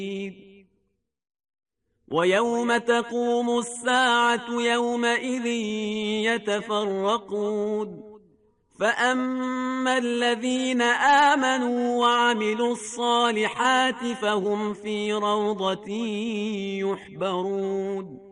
ويوم تقوم الساعة يومئذ يتفرقون فأما الذين آمنوا وعملوا الصالحات فهم في روضة يحبرون